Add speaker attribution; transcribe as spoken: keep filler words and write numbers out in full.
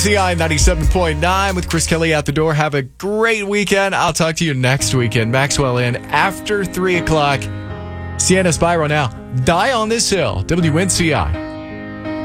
Speaker 1: C I ninety-seven point nine with Chris Kelly out the door. Have a great weekend. I'll talk to you next weekend. Maxwell in after three o'clock. Sienna Spyro now. Die on this hill. W N C I.